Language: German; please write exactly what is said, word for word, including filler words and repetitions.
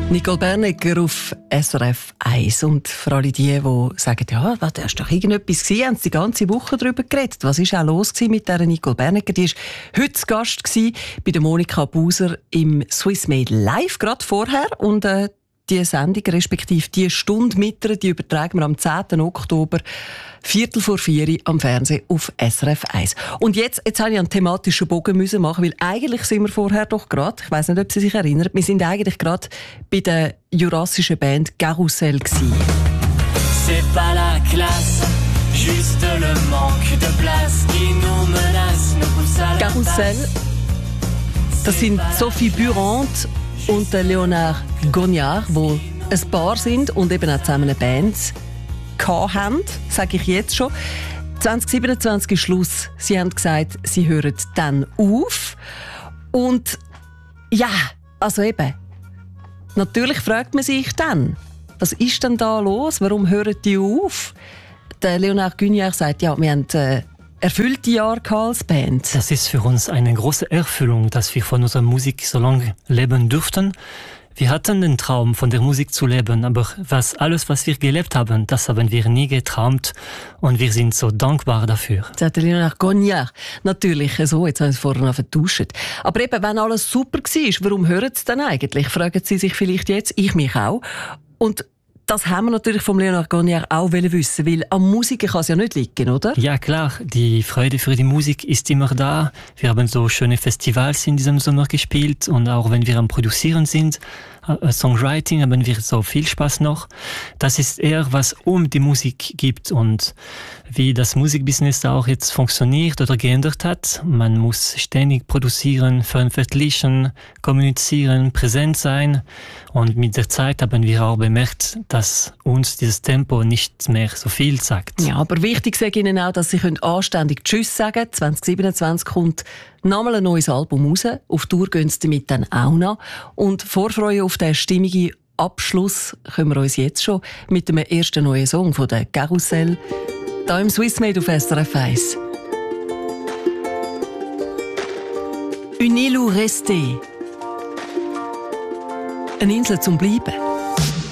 Nicole Bernecker auf S R F eins. Und für alle die, die sagen, ja, das war doch irgendetwas gewesen, haben sie die ganze Woche darüber geredet. Was war auch los mit dieser Nicole Bernecker? Die war heute zu Gast gewesen bei der Monika Buser im Swiss Made Live, gerade vorher. Und äh, die Sendung, respektive die Stunde mit ihr, die übertragen wir am zehnten Oktober, Viertel vor vier am Fernsehen auf S R F eins. Und jetzt, jetzt habe ich einen thematischen Bogen müssen machen, weil eigentlich sind wir vorher doch gerade, ich weiss nicht, ob Sie sich erinnern, wir sind eigentlich gerade bei der jurassischen Band Carousel gewesen. C'est pas la classe, juste le manque de place qui nous menace, nous pousse à la Carousel, das sind Sophie Burant und der Leonard Gognard, die ein Paar sind und eben auch zusammen eine Band haben, sage ich jetzt schon. zwanzig siebenundzwanzig ist Schluss. Sie haben gesagt, sie hören dann auf. Und ja, also eben, natürlich fragt man sich dann, was ist denn da los? Warum hören die auf? Der Leonard Gognard sagt, ja, wir haben äh, erfüllte Jahre als Band. Das ist für uns eine große Erfüllung, dass wir von unserer Musik so lange leben durften. Wir hatten den Traum, von der Musik zu leben, aber was, alles, was wir gelebt haben, das haben wir nie geträumt und wir sind so dankbar dafür. Das hat Leonard Gognard. Natürlich so, jetzt haben Sie es vorher noch vertauscht. Aber eben, wenn alles super war, warum hören Sie dann eigentlich? Fragen Sie sich vielleicht jetzt, ich mich auch. Und das haben wir natürlich vom Leonard Gognard auch wissen, weil am Musik kann es ja nicht liegen, oder? Ja, klar. Die Freude für die Musik ist immer da. Wir haben so schöne Festivals in diesem Sommer gespielt und auch wenn wir am Produzieren sind, äh, Songwriting, haben wir so viel Spaß noch. Das ist eher, was um die Musik gibt und wie das Musikbusiness auch jetzt funktioniert oder geändert hat. Man muss ständig produzieren, veröffentlichen, kommunizieren, präsent sein. Und mit der Zeit haben wir auch bemerkt, dass uns dieses Tempo nicht mehr so viel sagt. Ja, aber wichtig ist Ihnen auch, dass Sie anständig Tschüss sagen können. zwanzig siebenundzwanzig kommt nochmal ein neues Album raus. Auf Tour gehen Sie damit dann auch noch. Und Vorfreude auf den stimmigen Abschluss können wir uns jetzt schon mit dem ersten neuen Song von der Carousel hier im Swiss Made auf S R F eins. Une île où rester. Eine Insel zum Bleiben.